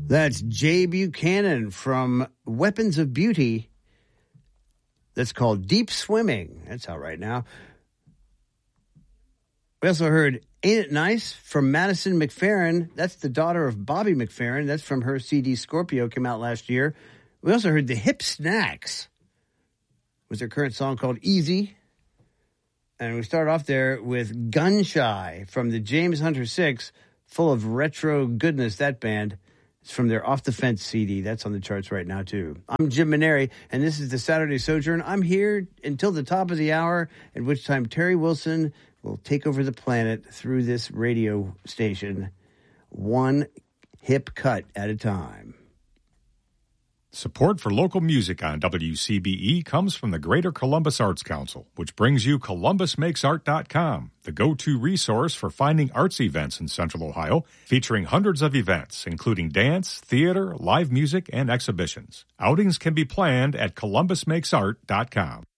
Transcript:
That's Jay Buchanan from Weapons of Beauty. That's called Deep Swimming. That's out right now. We also heard Ain't It Nice from Madison McFerrin. That's the daughter of Bobby McFerrin. That's from her CD Scorpio, came out last year. We also heard the Hip Snacks with their current song called Easy. And we start off there with Gun Shy from the James Hunter 6, full of retro goodness, that band. It's from their Off the Fence CD. That's on the charts right now, too. I'm Jim Maneri, and this is the Saturday Sojourn. I'm here until the top of the hour, at which time Terry Wilson will take over the planet through this radio station, one hip cut at a time. Support for local music on WCBE comes from the Greater Columbus Arts Council, which brings you ColumbusMakesArt.com, the go-to resource for finding arts events in Central Ohio, featuring hundreds of events, including dance, theater, live music, and exhibitions. Outings can be planned at ColumbusMakesArt.com.